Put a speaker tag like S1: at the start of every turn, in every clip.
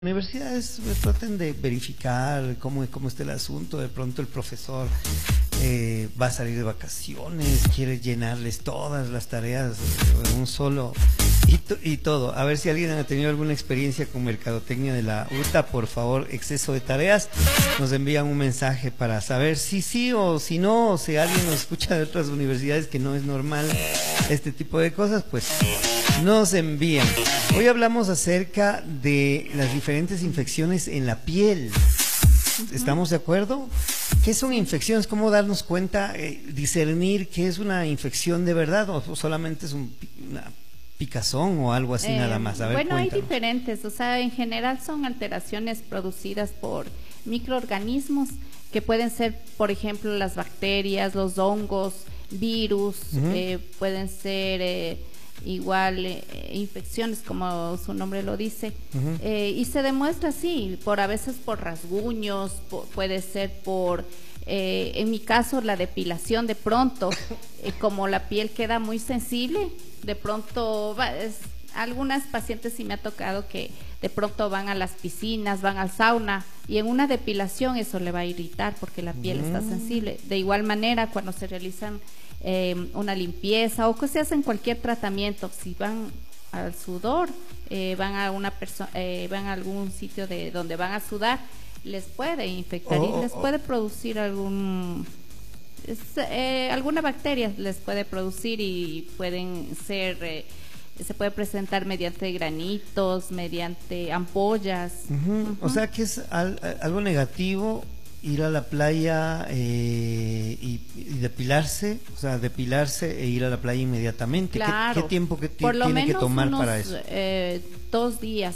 S1: Universidades traten de verificar cómo está el asunto. De pronto el profesor va a salir de vacaciones, quiere llenarles todas las tareas en un solo y todo. A ver si alguien ha tenido alguna experiencia con mercadotecnia de la UTA. Por favor, exceso de tareas, nos envían un mensaje para saber si sí o si no, o si alguien nos escucha de otras universidades que no es normal este tipo de cosas, pues nos envían. Hoy hablamos acerca de las diferentes infecciones en la piel. ¿Estamos de acuerdo? ¿Qué son infecciones? ¿Cómo darnos cuenta, discernir qué es una infección de verdad o solamente es una picazón o algo así nada más? A ver,
S2: bueno,
S1: cuéntanos.
S2: hay diferentes, o sea, en general son alteraciones producidas por microorganismos que pueden ser, por ejemplo, las bacterias, los hongos, virus, pueden ser infecciones como su nombre lo dice, y se demuestra así, a veces por rasguños, puede ser por, en mi caso, la depilación de pronto, como la piel queda muy sensible, de pronto, algunas pacientes sí me ha tocado que de pronto van a las piscinas, van al sauna y en una depilación eso le va a irritar porque la piel está sensible. De igual manera, cuando se realizan una limpieza o que se hacen cualquier tratamiento, si van al sudor, van a algún sitio donde van a sudar, les puede infectar y les puede producir alguna bacteria, les puede producir y pueden ser se puede presentar mediante granitos, mediante ampollas.
S1: O sea que es algo negativo ir a la playa y depilarse, o sea, depilarse e ir a la playa inmediatamente.
S2: Claro.
S1: ¿Qué tiempo
S2: Por lo
S1: tiene
S2: menos
S1: que tomar
S2: unos,
S1: para eso?
S2: 2 días.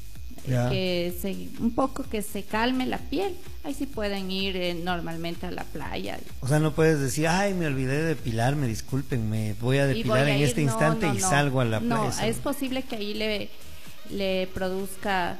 S2: Un poco que se calme la piel, ahí sí pueden ir normalmente a la playa.
S1: O sea, no puedes decir, ay, me olvidé de depilarme, discúlpenme, voy a depilar en este instante y salgo a la playa.
S2: No, es posible que ahí le produzca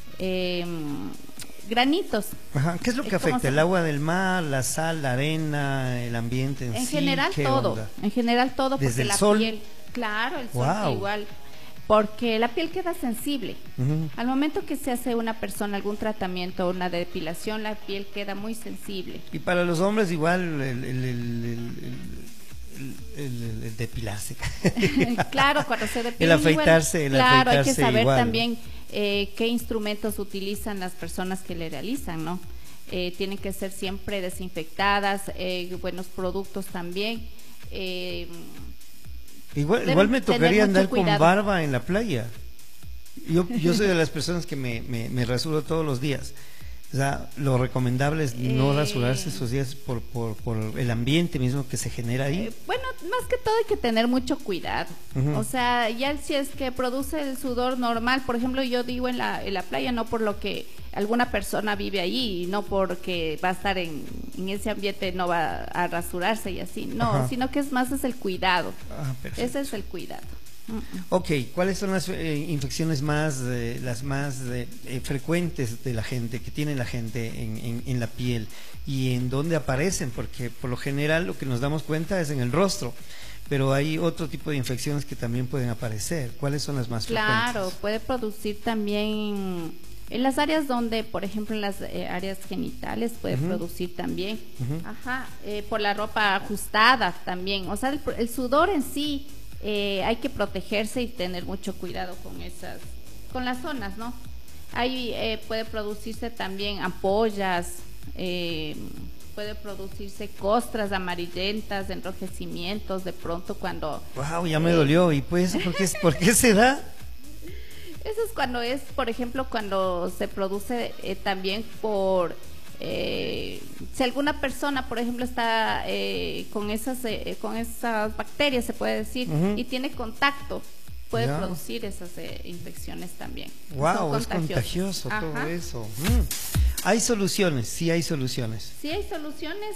S2: granitos.
S1: Ajá. ¿Qué es lo que afecta? ¿El agua del mar, la sal, la arena, el ambiente en sí?
S2: General todo, en general todo, porque
S1: ¿desde el
S2: la
S1: sol?
S2: piel, claro, el sol igual, porque la piel queda sensible. Al momento que se hace una persona algún tratamiento o una depilación, la piel queda muy sensible.
S1: Y para los hombres igual el depilarse.
S2: Claro, cuando se depila.
S1: El afeitarse,
S2: claro, hay que saber
S1: igual,
S2: también qué instrumentos utilizan las personas que le realizan, ¿no? Tienen que ser siempre desinfectadas, buenos productos también.
S1: Igual me tocaría andar con barba en la playa. Yo soy de las personas que me rasuro todos los días. O sea, lo recomendable es no rasurarse esos días por el ambiente mismo que se genera ahí.
S2: Bueno, más que todo hay que tener mucho cuidado. O sea, ya si es que produce el sudor normal, por ejemplo, yo digo en la playa, no por lo que alguna persona vive ahí, no porque va a estar en ese ambiente, no va a rasurarse y así, no, sino que es el cuidado. Ese es el cuidado.
S1: Ok, ¿cuáles son las infecciones las más frecuentes de la gente, que tiene la gente en la piel y en dónde aparecen? Porque por lo general lo que nos damos cuenta es en el rostro, pero hay otro tipo de infecciones que también pueden aparecer. ¿Cuáles son las más frecuentes?
S2: Claro, puede producir también en las áreas donde, por ejemplo, en las áreas genitales puede producir también. Por la ropa ajustada también. O sea, el sudor en sí. Hay que protegerse y tener mucho cuidado con las zonas, ¿no? Ahí puede producirse también ampollas, puede producirse costras amarillentas, enrojecimientos de pronto cuando... ¡Wow!
S1: Ya me dolió. ¿Y pues por qué se da?
S2: Eso es cuando por ejemplo, cuando se produce también por... si alguna persona, por ejemplo, está con esas bacterias, se puede decir, y tiene contacto, puede producir esas infecciones también.
S1: Wow, es contagioso todo eso. ¿Hay soluciones? Sí hay soluciones.
S2: Sí hay soluciones.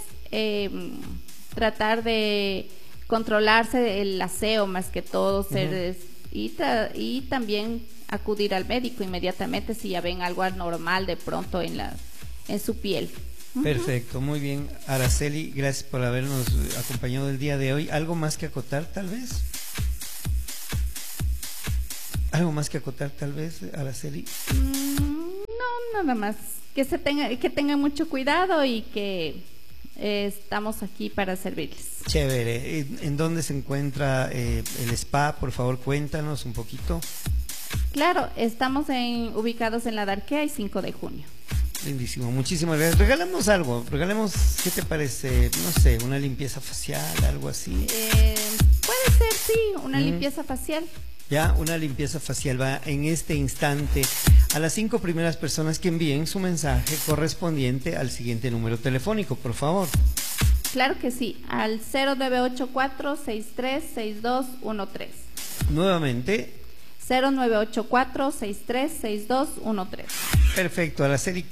S2: Tratar de controlarse el aseo más que todo, y también acudir al médico inmediatamente si ya ven algo anormal de pronto en su piel.
S1: Perfecto, muy bien. Araceli, gracias por habernos acompañado el día de hoy. ¿Algo más que acotar, tal vez? ¿Algo más que acotar, tal vez, Araceli?
S2: nada más que tengan mucho cuidado y que estamos aquí para servirles.
S1: Chévere. ¿En dónde se encuentra el spa? Por favor, cuéntanos un poquito.
S2: Claro, estamos ubicados en la Darquea y 5 de junio.
S1: Lindísimo, muchísimas gracias. Regalemos algo, ¿qué te parece? No sé, una limpieza facial, algo así.
S2: Puede ser, sí, una limpieza facial.
S1: Ya, una limpieza facial va en este instante a las 5 primeras personas que envíen su mensaje correspondiente al siguiente número telefónico, por favor.
S2: Claro que sí, al 0984-636213.
S1: Nuevamente.
S2: 0984-636213.
S1: Perfecto, Araceli.